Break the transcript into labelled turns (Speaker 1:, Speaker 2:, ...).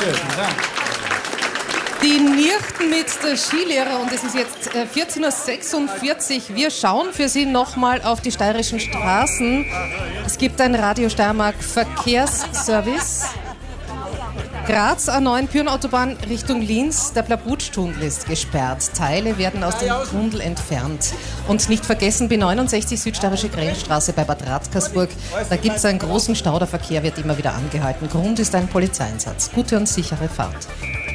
Speaker 1: Die Nirchten mit der Skilehrer und es ist jetzt 14.46 Uhr. Wir schauen für Sie nochmal auf die steirischen Straßen. Es gibt ein Radio Steiermark Verkehrsservice. Graz A9 Pyrenautobahn Richtung Linz. Der Plabutsch-Tunnel ist gesperrt. Teile werden aus dem Tunnel entfernt. Und nicht vergessen, B69 Südsteirische Grenzstraße bei Bad Radkersburg. Da gibt es einen großen Stau. Der Verkehr wird immer wieder angehalten. Grund ist ein Polizeieinsatz. Gute und sichere Fahrt.